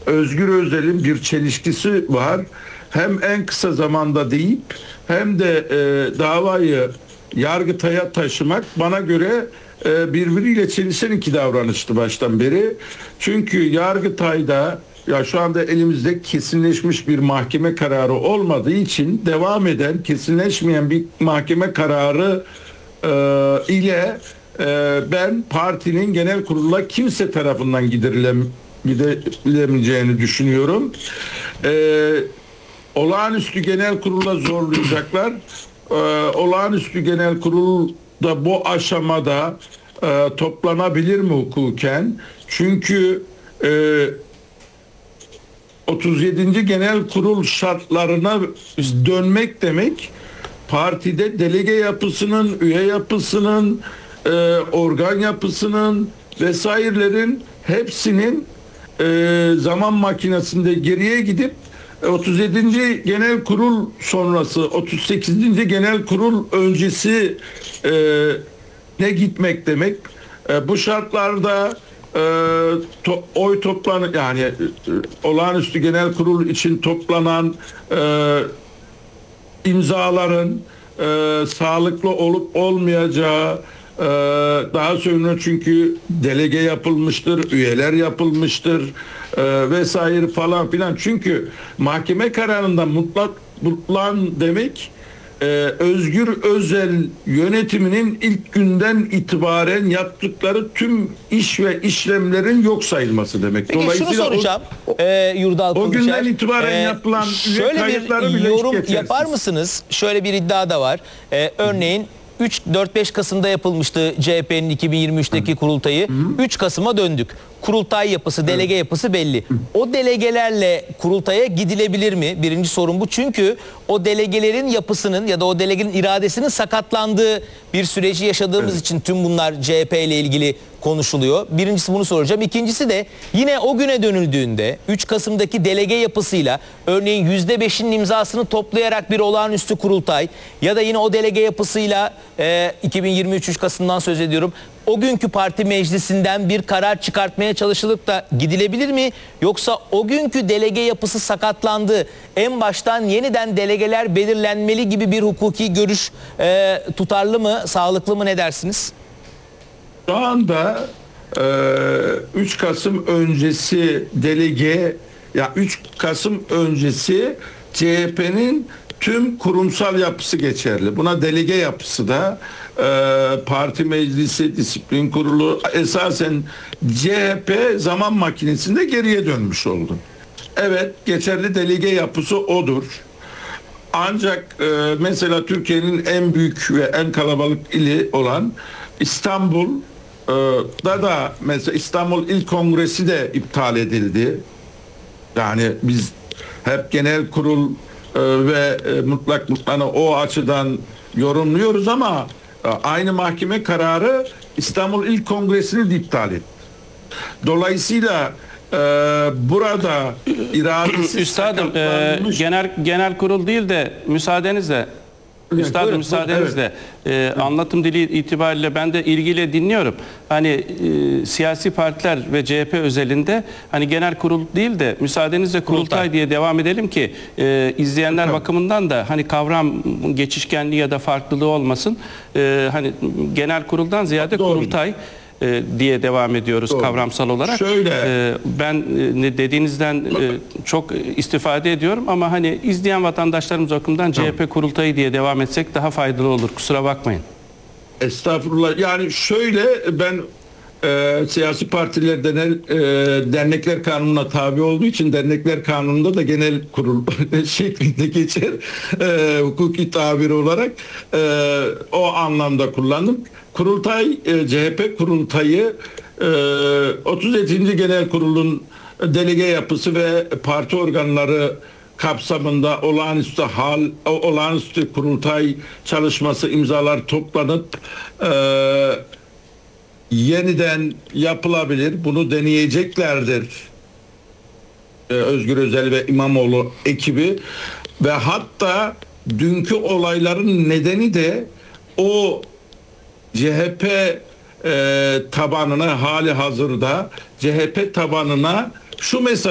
Özgür Özel'in bir çelişkisi var. Hem en kısa zamanda deyip hem de davayı Yargıtay'a taşımak bana göre birbiriyle çelişen iki davranıştı baştan beri. Çünkü Yargıtay'da ya şu anda elimizde kesinleşmiş bir mahkeme kararı olmadığı için devam eden kesinleşmeyen bir mahkeme kararı ile ben partinin genel kuruluna kimse tarafından giderilemeyeceğini düşünüyorum. Olağanüstü genel kurula zorlayacaklar. Olağanüstü genel kurul da bu aşamada toplanabilir mi hukuken? Çünkü 37. genel kurul şartlarına dönmek demek partide delege yapısının, üye yapısının, organ yapısının vesairelerin hepsinin zaman makinesinde geriye gidip 37. genel kurul sonrası 38. genel kurul öncesi ne gitmek demek. Bu şartlarda oy yani olağanüstü genel kurul için toplanan imzaların sağlıklı olup olmayacağı daha sonra çünkü delege yapılmıştır, üyeler yapılmıştır vesaire falan filan. Çünkü mahkeme kararında mutlak demek Özgür Özel yönetiminin ilk günden itibaren yaptıkları tüm iş ve işlemlerin yok sayılması demek. Peki şunu soracağım Yurdal Kılıçer. O günden itibaren yapılan üye kayıtları bile yorum yapar mısınız? Şöyle bir iddia da var. Örneğin 4-5 Kasım'da yapılmıştı CHP'nin 2023'teki kurultayı. 3 Kasım'a döndük. Kurultay yapısı, delege yapısı belli. O delegelerle kurultaya gidilebilir mi? Birinci sorun bu. Çünkü o delegelerin yapısının ya da o delegenin iradesinin sakatlandığı bir süreci yaşadığımız için tüm bunlar CHP ile ilgili konuşuluyor. Birincisi bunu soracağım. İkincisi de yine o güne dönüldüğünde 3 Kasım'daki delege yapısıyla örneğin %5'in imzasını toplayarak bir olağanüstü kurultay ya da yine o delege yapısıyla 2023 3 Kasım'dan söz ediyorum. O günkü parti meclisinden bir karar çıkartmaya çalışılıp da gidilebilir mi? Yoksa o günkü delege yapısı sakatlandı, en baştan yeniden delegeler belirlenmeli gibi bir hukuki görüş tutarlı mı, sağlıklı mı, ne dersiniz? Şu anda 3 Kasım öncesi delege, ya 3 Kasım öncesi CHP'nin tüm kurumsal yapısı geçerli. Buna delege yapısı da parti meclisi, disiplin kurulu, esasen CHP zaman makinesinde geriye dönmüş oldu. Evet, geçerli delege yapısı odur. Ancak mesela Türkiye'nin en büyük ve en kalabalık ili olan İstanbul'da mesela İstanbul İl Kongresi de iptal edildi. Yani biz hep genel kurul ve mutlak o açıdan yorumluyoruz ama aynı mahkeme kararı İstanbul İl Kongresi'ni de iptal etti. Dolayısıyla burada iradesi Üstadım genel kurul değil de müsaadenizle Üstadım buyurun, müsaadenizle anlatım dili itibariyle ben de ilgiyle dinliyorum. Hani siyasi partiler ve CHP özelinde hani genel kurul değil de müsaadenizle kurultay diye devam edelim ki izleyenler bakımından da hani kavram geçişkenliği ya da farklılığı olmasın. Hani genel kuruldan ziyade kurultay diye devam ediyoruz kavramsal olarak. Şöyle, ben dediğinizden çok istifade ediyorum ama hani izleyen vatandaşlarımız bakımından CHP kurultayı diye devam etsek daha faydalı olur. Kusura bakmayın. Estağfurullah. Yani şöyle, ben siyasi partiler dernekler kanununa tabi olduğu için dernekler kanununda da genel kurul şeklinde geçer hukuki tabir olarak o anlamda kullandım. Kurultay, CHP kurultayı 37. genel kurulun delege yapısı ve parti organları kapsamında olağanüstü kurultay çalışması, imzalar toplanıp yeniden yapılabilir. Bunu deneyeceklerdir Özgür Özel ve İmamoğlu ekibi ve hatta dünkü olayların nedeni de o CHP tabanına, hali hazırda CHP tabanına şu mesaj